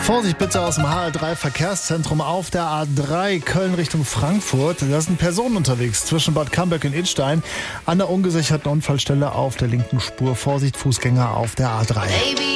Vorsicht bitte aus dem HR3-Verkehrszentrum auf der A3 Köln Richtung Frankfurt. Da sind Personen unterwegs zwischen Bad Camberg und Idstein an der ungesicherten Unfallstelle auf der linken Spur. Vorsicht, Fußgänger auf der A3.